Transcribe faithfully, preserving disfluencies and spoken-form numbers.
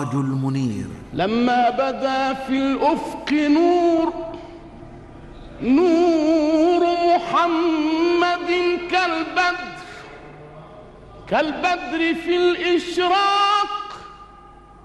السراج المنير. لما بدا في الأفق نور نور محمد كالبدر كالبدر في الإشراق